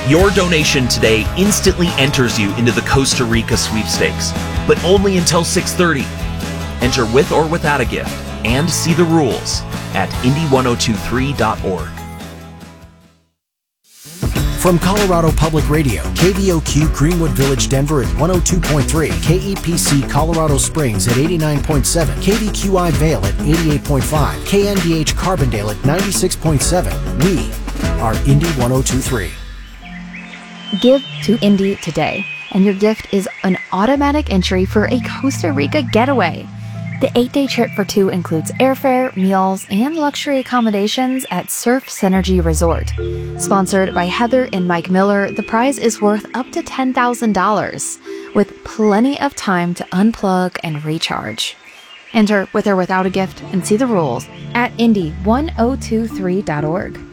Your donation today instantly enters you into the Costa Rica sweepstakes, but only until 6:30. Enter with or without a gift and see the rules at indy1023.org. From Colorado Public Radio, KVOQ Greenwood Village, Denver at 102.3, KEPC Colorado Springs at 89.7, KVQI Vale at 88.5, KNDH Carbondale at 96.7. We are Indy 1023. Give to Indy today, and your gift is an automatic entry for a Costa Rica getaway. The 8-day trip for two includes airfare, meals, and luxury accommodations at Surf Synergy Resort. Sponsored by Heather and Mike Miller, the prize is worth up to $10,000, with plenty of time to unplug and recharge. Enter with or without a gift and see the rules at indy1023.org.